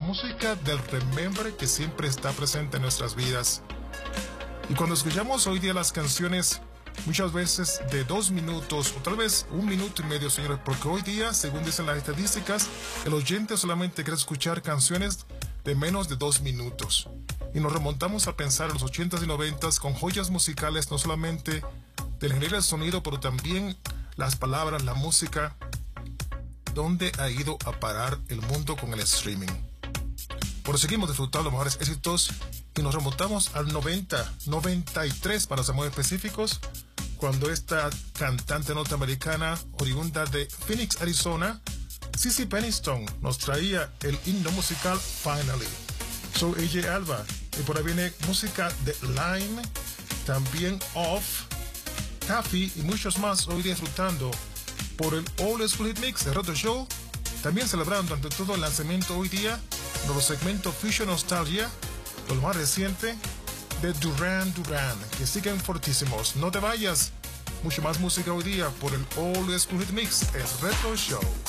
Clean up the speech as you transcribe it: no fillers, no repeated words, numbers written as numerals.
música del Remember que siempre está presente en nuestras vidas. Y cuando escuchamos hoy día las canciones, muchas veces de 2 minutos o tal vez 1 minuto y medio, señores, porque hoy día, según dicen las estadísticas, el oyente solamente quiere escuchar canciones de menos de 2 minutos. Y nos remontamos a pensar en los 80s y 90s con joyas musicales, no solamente del género del sonido, pero también las palabras, la música. ¿Dónde ha ido a parar el mundo con el streaming? Por eso seguimos disfrutando los mejores éxitos y nos remontamos al 93 para ser muy específicos, cuando esta cantante norteamericana oriunda de Phoenix, Arizona, Cissy Peniston, nos traía el himno musical Finally. Soy AJ Alba y por ahí viene música de Lime, también Off, Taffy y muchos más hoy disfrutando por el Old School Hit Mix de Retro Show, también celebrando ante todo el lanzamiento hoy día de los segmentos Fusion Nostalgia, lo más reciente de Duran Duran, que siguen fortísimos. No te vayas, mucho más música hoy día por el Old School Hit Mix, es Retro Show.